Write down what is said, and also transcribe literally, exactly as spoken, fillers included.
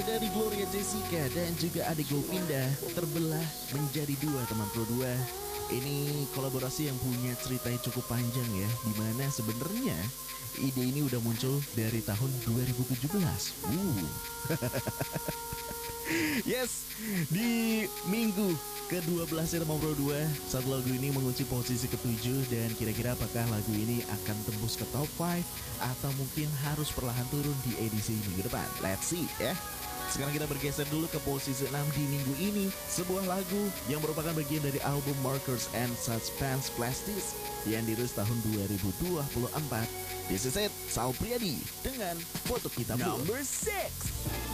dari Gloria Jessica dan juga adik Govinda terbelah menjadi dua teman Pro dua. Ini kolaborasi yang punya cerita yang cukup panjang ya, dimana sebenarnya ide ini udah muncul dari tahun dua ribu tujuh belas. Uh. Yes, di minggu kedua belas Teman Pro dua, satu lagu ini mengunci posisi ketujuh. Dan kira-kira apakah lagu ini akan tembus ke top lima atau mungkin harus perlahan turun di edisi minggu depan? Let's see ya. Sekarang kita bergeser dulu ke posisi enam di minggu ini. Sebuah lagu yang merupakan bagian dari album Markers and Suspense Plastis yang dirilis tahun dua ribu dua puluh empat. This is it, Sal Priadi dengan Foto Kita Bro. Number six.